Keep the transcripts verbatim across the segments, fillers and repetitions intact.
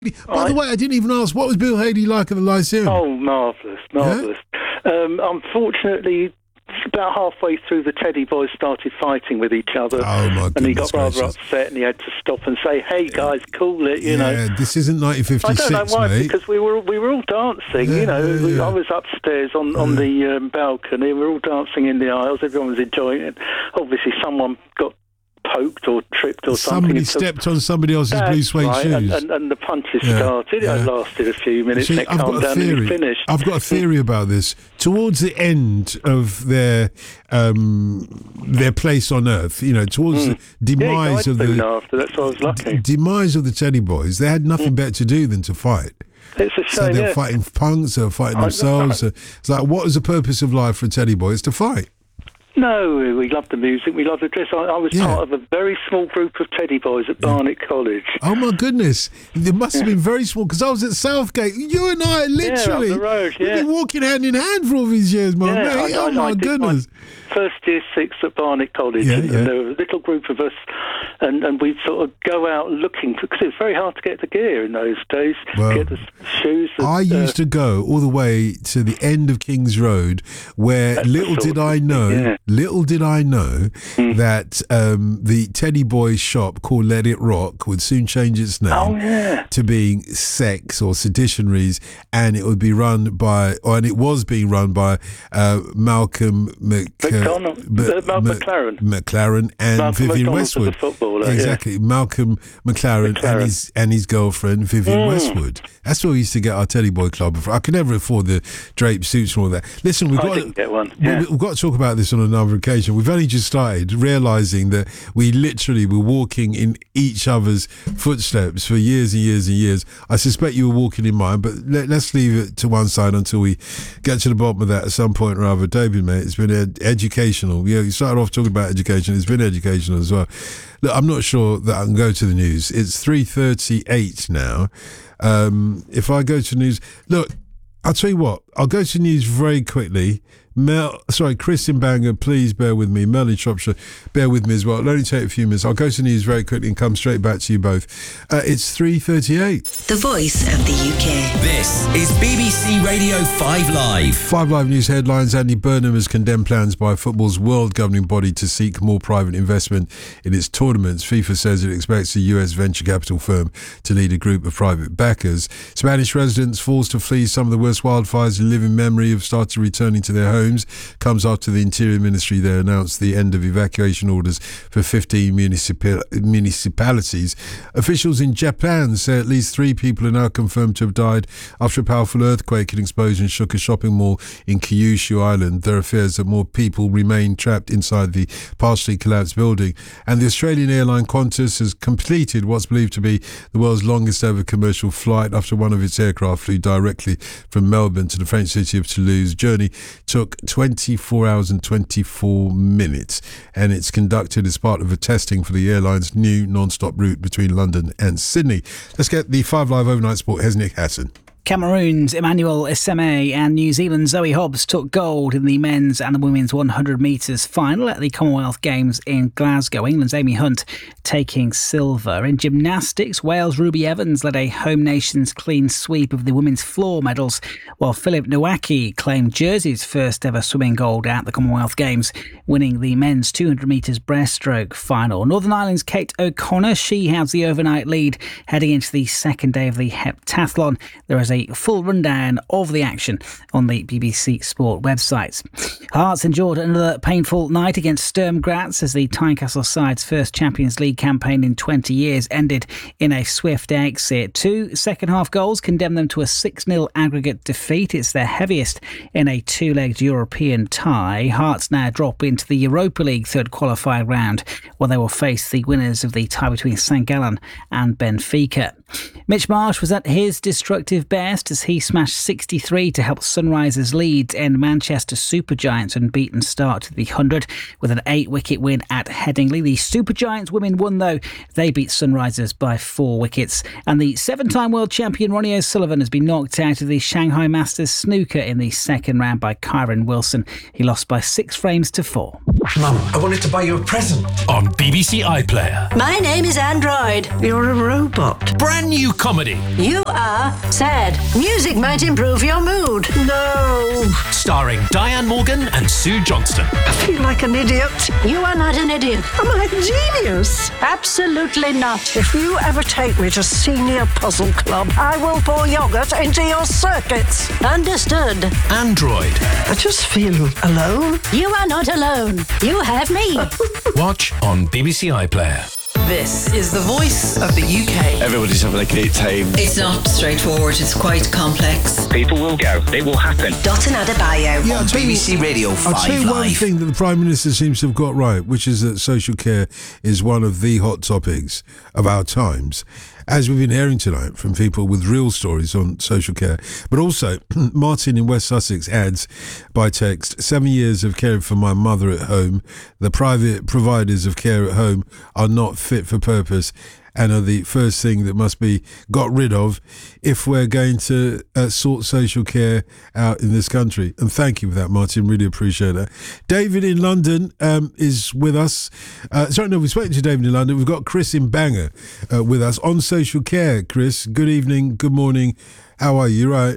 By the way, I didn't even ask, what was Bill Haley like at the Lyceum? Oh, marvellous, marvellous. Yeah? Um, unfortunately, about halfway through, the Teddy Boys started fighting with each other. Oh, my goodness. And he got rather gracious. upset, and he had to stop and say, hey, guys, cool it, you yeah, know. Yeah, this isn't nineteen fifty-six, I don't know why, mate. because we were we were all dancing, yeah, you know. Yeah, yeah. I was upstairs on, on yeah. the um, balcony. We were all dancing in the aisles. Everyone was enjoying it. Obviously, someone got poked or tripped or somebody something. Somebody stepped on somebody else's That's blue suede right. shoes. And, and, and the punches yeah, started. yeah. It lasted a few minutes. See, and it I've calmed got a down theory. and it finished. I've got a theory about this. Towards the end of their um, their place on Earth, you know, towards mm. the demise yeah, of the after. That's why I was lucky. d- demise of the Teddy Boys, they had nothing mm. better to do than to fight. It's a shame. So they're yeah. fighting punks, they're fighting themselves. It's like, what is the purpose of life for a Teddy Boy? It's to fight. No, we love the music, we love the dress. I, I was yeah. part of a very small group of Teddy Boys at Barnet yeah. College. Oh my goodness, it must have been very small, because I was at Southgate. You and I, literally, yeah, up the road, yeah. we've been walking hand in hand for all these years, my yeah, mate. I, oh I, my I goodness. First year six at Barnet College, yeah, and, yeah. and there was a little group of us, and, and we'd sort of go out looking, because it was very hard to get the gear in those days, well, get the shoes. And, I used uh, to go all the way to the end of King's Road, where little did I know, yeah. little did I know mm. that um, the Teddy Boys shop called Let It Rock would soon change its name oh, yeah. to being Sex or Seditionaries, and it would be run by, or and it was being run by uh, Malcolm Mc, McDonald, uh, Malcolm M- McLaren, McLaren and Malcolm Vivian McDonald's Westwood. The footballer, exactly, yeah. Malcolm McLaren, McLaren and his and his girlfriend Vivian mm. Westwood. That's where we used to get our Teddy Boy club. I could never afford the draped suits and all that. Listen, we've I got didn't get one. Yeah. we've got to talk about this on another occasion. We've only just started realising that we literally were walking in each other's footsteps for years and years and years. I suspect you were walking in mine, but let, let's leave it to one side until we get to the bottom of that at some point or other. David, mate, it's been ed- educational. Yeah, you started off talking about education. It's been educational as well. Look, I'm not sure that I can go to the news. It's three thirty-eight now. Um, if I go to news, look, I'll tell you what, I'll go to news very quickly. Mel, sorry, Chris in Bangor, please bear with me. Mel in Shropshire, bear with me as well. It'll only take a few minutes. I'll go to news very quickly and come straight back to you both. Uh, it's three thirty-eight. The voice of the U K. This is B B C Radio five Live. five Live News headlines. Andy Burnham has condemned plans by football's world governing body to seek more private investment in its tournaments. FIFA says it expects a U S venture capital firm to lead a group of private backers. Spanish residents forced to flee some of the worst wildfires in living memory have started returning to their homes. Comes after the Interior Ministry there announced the end of evacuation orders for fifteen municipal- municipalities. Officials in Japan say at least three people are now confirmed to have died after a powerful earthquake and explosion shook a shopping mall in Kyushu Island. There are fears that more people remain trapped inside the partially collapsed building. And the Australian airline Qantas has completed what's believed to be the world's longest ever commercial flight after one of its aircraft flew directly from Melbourne to the French city of Toulouse. Journey took twenty-four hours and twenty-four minutes, and it's conducted as part of a testing for the airline's new non-stop route between London and Sydney. Let's get the five Live Overnight Sport. Here's Nick Hatton. Cameroon's Emmanuel Eseme and New Zealand's Zoe Hobbs took gold in the men's and the women's one hundred metres final at the Commonwealth Games in Glasgow. England's Amy Hunt taking silver. In gymnastics, Wales' Ruby Evans led a home nation's clean sweep of the women's floor medals, while Philip Nowacki claimed Jersey's first ever swimming gold at the Commonwealth Games, winning the men's two hundred metres breaststroke final. Northern Ireland's Kate O'Connor, she has the overnight lead heading into the second day of the heptathlon. There is a full rundown of the action on the B B C Sport website. Hearts endured another painful night against Sturm Graz as the Tynecastle side's first Champions League campaign in twenty years ended in a swift exit. Two second-half goals condemned them to a six nil aggregate defeat. It's their heaviest in a two-legged European tie. Hearts now drop into the Europa League third qualifying round, where they will face the winners of the tie between Saint Gallen and Benfica. Mitch Marsh was at his destructive best best as he smashed sixty-three to help Sunrisers lead and Manchester Supergiants unbeaten start to the one hundred with an eight-wicket win at Headingley. The Supergiants women won, though. They beat Sunrisers by four wickets. And the seven-time world champion Ronnie O'Sullivan has been knocked out of the Shanghai Masters snooker in the second round by Kyron Wilson. He lost by six frames to four. Mum, I wanted to buy you a present. On B B C iPlayer. My name is Android. You're a robot. Brand new comedy. You are sad. Music might improve your mood. No. Starring Diane Morgan and Sue Johnston. I feel like an idiot. You are not an idiot. Am I a genius? Absolutely not. If you ever take me to Senior Puzzle Club, I will pour yogurt into your circuits. Understood. Android. I just feel alone. You are not alone. You have me. Watch on B B C iPlayer. This is the voice of the U K. Everybody's having a great time. It's not straightforward, it's quite complex. People will go, they will happen. Dotun Adebayo Yeah, on B B C Radio five I'll tell you one Live. thing that the Prime Minister seems to have got right, which is that social care is one of the hot topics of our times, as we've been hearing tonight from people with real stories on social care. But also, Martin in West Sussex adds by text, seven years of caring for my mother at home. The private providers of care at home are not fit for purpose and are the first thing that must be got rid of if we're going to uh, sort social care out in this country. And thank you for that, Martin. Really appreciate that. David in London um, is with us. Uh, sorry, no, we've spoken to David in London. We've got Chris in Bangor uh, with us on social care. Chris, good evening, good morning. How are you? Right?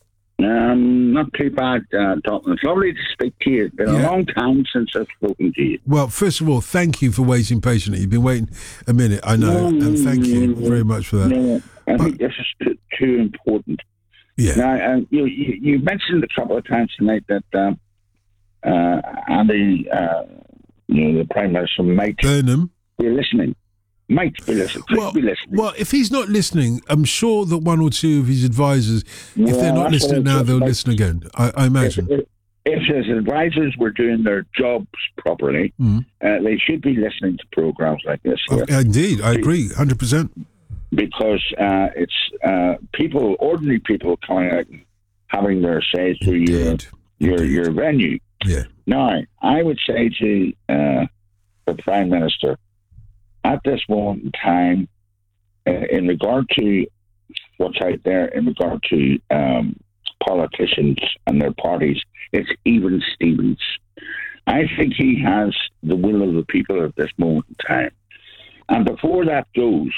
Um, not too bad, uh, Dalton. It's lovely to speak to you. It's been Yeah. a long time since I've spoken to you. Well, first of all, thank you for waiting patiently. You've been waiting a minute, I know, No, and thank you no, very much for that. No, I But- think this is too, too important. Yeah. Now, uh, you, you you mentioned a couple of times tonight that um, uh, Andy, uh, you know, the Prime Minister might Burnham. be listening. Might be listening. Could Well, be listening. well, if he's not listening, I'm sure that one or two of his advisors, if Yeah, they're not that's listening what I now, was they'll just listen again. I, I imagine. If, if his advisors were doing their jobs properly, Mm. uh, they should be listening to programs like this. Oh, here. indeed, I agree, one hundred percent. Because uh, it's uh, people, ordinary people, coming out and having their say through your Indeed. your Indeed. your venue. Yeah. Now, I would say to uh, the Prime Minister, at this moment in time, uh, in regard to what's out there, in regard to um, politicians and their parties, it's even Stevens. I think he has the will of the people at this moment in time. And before that goes,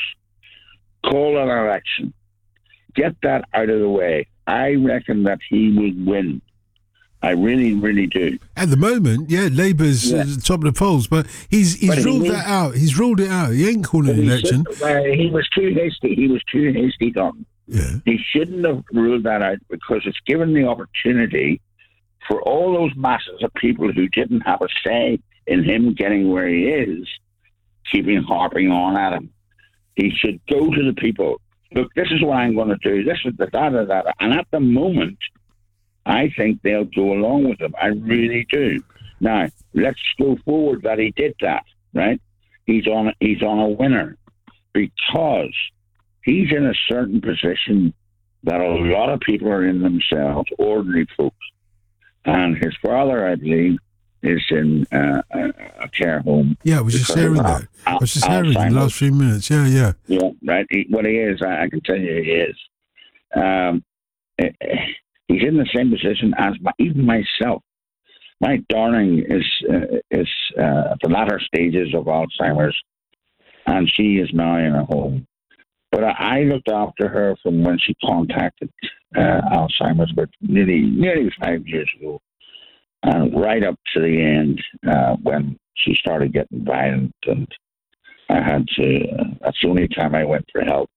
call an election. Get that out of the way. I reckon that he will win. I really, really do. At the moment, yeah, Labour's Yeah. at the top of the polls, but he's he's But he ruled needs- that out. He's ruled it out. He ain't calling an He election. should- uh, he was too hasty. He was too hasty, Don. Yeah. He shouldn't have ruled that out because it's given the opportunity for all those masses of people who didn't have a say in him getting where he is, keeping harping on at him. He should go to the people. Look, this is what I'm going to do. This is the da da da. da. And at the moment, I think they'll go along with him. I really do. Now, let's go forward that he did that, right? He's on he's on a winner because he's in a certain position that a lot of people are in themselves, ordinary folks. And his father, I believe, is in uh, a, a care home. Yeah, I was just because hearing of that. I was just Al- hearing in the Alzheimer's. last few minutes. Yeah, yeah. Yeah, right. He, what he is, I, I can tell you, he is. Um, eh, eh, he's in the same position as my, even myself. My darling is uh, is uh, the latter stages of Alzheimer's, and she is now in a home. But I, I looked after her from when she contacted uh, Alzheimer's, but nearly nearly five years ago, and right up to the end uh, when she started getting violent, and I had to. Uh, that's the only time I went for help,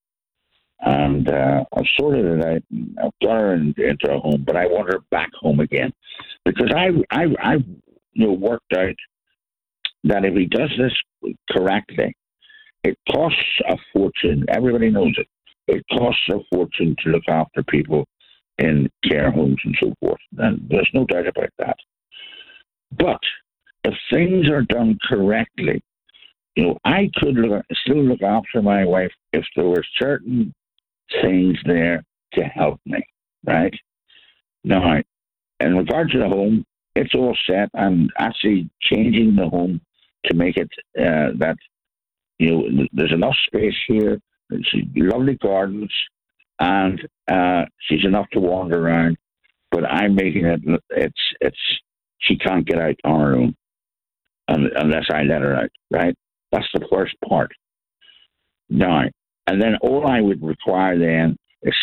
and uh, I've sorted it out. And I've got her in, into a home, but I want her back home again because I I I you know worked out that if he does this correctly, it costs a fortune. Everybody knows it. It costs a fortune to look after people in care homes and so forth. And there's no doubt about that. But if things are done correctly, you know, I could look, still look after my wife if there were certain things there to help me, right? Now, in regard to the home, it's all set. I'm actually changing the home to make it uh, that, you know, there's enough space here. There's lovely gardens, and uh, she's enough to wander around. But I'm making it, it's, it's, she can't get out on her own unless I let her out, right? That's the first part. Now, and then all I would require then